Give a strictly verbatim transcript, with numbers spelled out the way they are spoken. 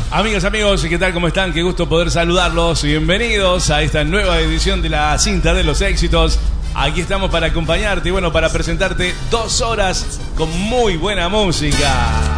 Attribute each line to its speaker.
Speaker 1: Amigas, amigos, ¿qué tal? ¿Cómo están? Qué gusto poder saludarlos. Bienvenidos a esta nueva edición de la Cinta de los Éxitos. Aquí estamos para acompañarte y bueno, para presentarte dos horas con muy buena música.